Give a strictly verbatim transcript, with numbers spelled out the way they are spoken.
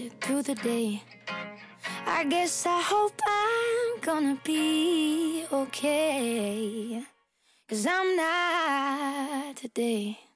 get through the day. I guess I hope I'm gonna be okay, 'cause I'm not today.